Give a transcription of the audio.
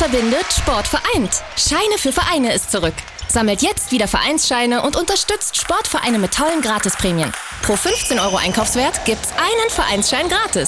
verbindet, Sport vereint. Scheine für Vereine ist zurück. Sammelt jetzt wieder Vereinsscheine und unterstützt Sportvereine mit tollen Gratisprämien. Pro 15 € Einkaufswert gibt's einen Vereinsschein gratis.